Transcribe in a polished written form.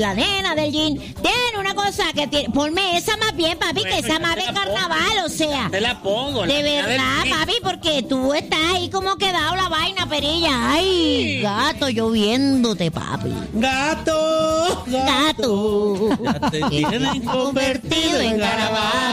la nena del jean. Tiene una cosa que tiene. Ponme esa más bien, papi, que esa más de carnaval, o sea. Te la pongo. De verdad, papi, porque tú estás ahí como quedado la vaina, perilla. Ay, gato, lloviéndote, papi. Gato. Gato. Ya te tienen convertido en garabato.